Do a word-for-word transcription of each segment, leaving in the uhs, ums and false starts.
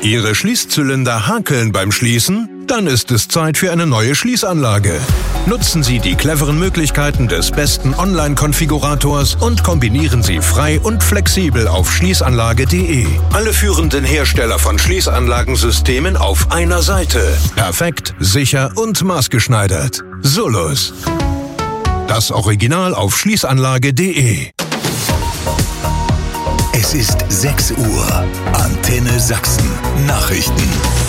Ihre Schließzylinder hakeln beim Schließen? Dann ist es Zeit für eine neue Schließanlage. Nutzen Sie die cleveren Möglichkeiten des besten Online-Konfigurators und kombinieren Sie frei und flexibel auf schließanlage punkt de. Alle führenden Hersteller von Schließanlagensystemen auf einer Seite. Perfekt, sicher und maßgeschneidert. Solus. Das Original auf schließanlage punkt de. Es ist sechs Uhr. Antenne Sachsen. Nachrichten.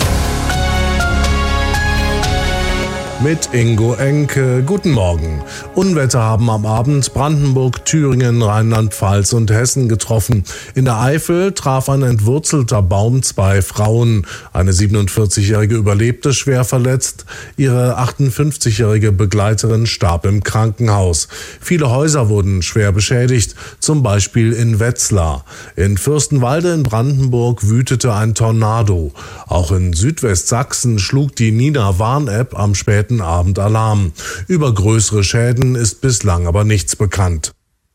Mit Ingo Enke. Guten Morgen. Unwetter haben am Abend Brandenburg, Thüringen, Rheinland-Pfalz und Hessen getroffen. In der Eifel traf ein entwurzelter Baum zwei Frauen. Eine siebenundvierzigjährige überlebte schwer verletzt. Ihre achtundfünfzigjährige Begleiterin starb im Krankenhaus. Viele Häuser wurden schwer beschädigt, zum Beispiel in Wetzlar. In Fürstenwalde in Brandenburg wütete ein Tornado. Auch in Südwestsachsen schlug die Nina-Warn-App am späten Abend Alarm. Über größere Schäden ist bislang aber nichts bekannt.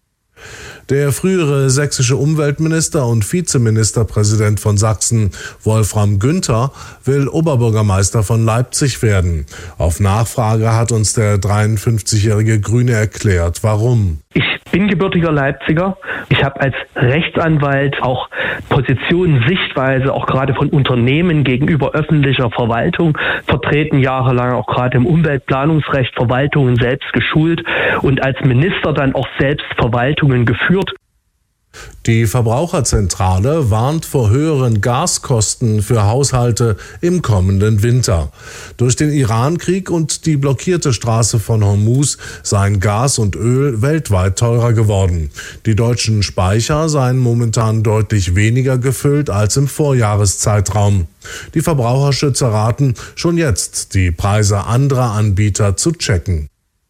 Der frühere sächsische Umweltminister und Vizeministerpräsident von Sachsen, Wolfram Günther, will Oberbürgermeister von Leipzig werden. Auf Nachfrage hat uns der dreiundfünfzigjährige Grüne erklärt, warum. Ich bin gebürtiger Leipziger. Ich habe als Rechtsanwalt auch Positionen, Sichtweise, auch gerade von Unternehmen gegenüber öffentlicher Verwaltung vertreten, jahrelang auch gerade im Umweltplanungsrecht Verwaltungen selbst geschult und als Minister dann auch selbst Verwaltungen geführt. Die Verbraucherzentrale warnt vor höheren Gaskosten für Haushalte im kommenden Winter. Durch den Irankrieg und die blockierte Straße von Hormuz seien Gas und Öl weltweit teurer geworden. Die deutschen Speicher seien momentan deutlich weniger gefüllt als im Vorjahreszeitraum. Die Verbraucherschützer raten, schon jetzt die Preise anderer Anbieter zu checken.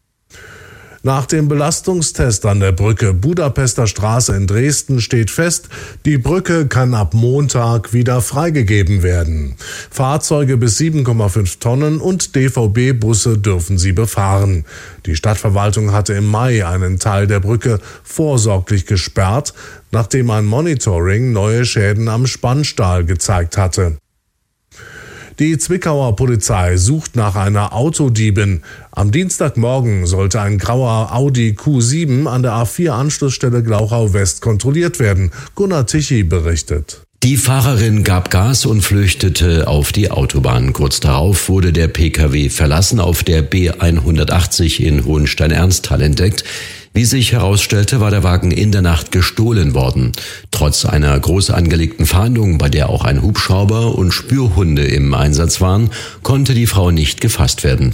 Nach dem Belastungstest an der Brücke Budapester Straße in Dresden steht fest, die Brücke kann ab Montag wieder freigegeben werden. Fahrzeuge bis sieben Komma fünf Tonnen und D V B-Busse dürfen sie befahren. Die Stadtverwaltung hatte im Mai einen Teil der Brücke vorsorglich gesperrt, nachdem ein Monitoring neue Schäden am Spannstahl gezeigt hatte. Die Zwickauer Polizei sucht nach einer Autodiebin. Am Dienstagmorgen sollte ein grauer Audi Q sieben an der A vier Anschlussstelle Glauchau West kontrolliert werden. Gunnar Tichy berichtet. Die Fahrerin gab Gas und flüchtete auf die Autobahn. Kurz darauf wurde der Pkw verlassen, auf der B hundertachtzig in Hohenstein-Ernsthal entdeckt. Wie sich herausstellte, war der Wagen in der Nacht gestohlen worden. Trotz einer groß angelegten Fahndung, bei der auch ein Hubschrauber und Spürhunde im Einsatz waren, konnte die Frau nicht gefasst werden.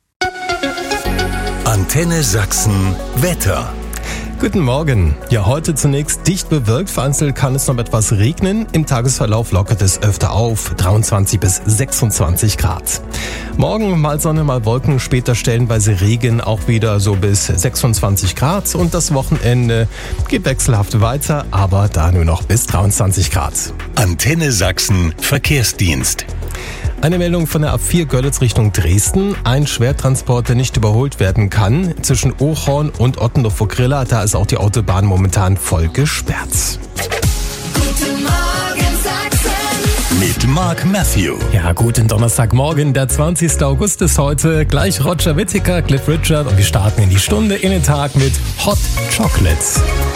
Antenne Sachsen Wetter. Guten Morgen. Ja, heute zunächst dicht bewölkt. Vereinzelt kann es noch etwas regnen. Im Tagesverlauf lockert es öfter auf. dreiundzwanzig bis sechsundzwanzig Grad. Morgen mal Sonne, mal Wolken, später stellenweise Regen, auch wieder so bis sechsundzwanzig Grad. Und das Wochenende geht wechselhaft weiter, aber da nur noch bis dreiundzwanzig Grad. Antenne Sachsen Verkehrsdienst. Eine Meldung von der A vier Görlitz Richtung Dresden. Ein Schwertransport, der nicht überholt werden kann. Zwischen Ochorn und Ottendorf-Grilla, da ist auch die Autobahn momentan voll gesperrt. Guten Morgen Sachsen. Mit Mark Matthew. Ja, guten Donnerstagmorgen, der zwanzigster August ist heute. Gleich Roger Whittaker, Cliff Richard und wir starten in die Stunde, in den Tag mit Hot Chocolate.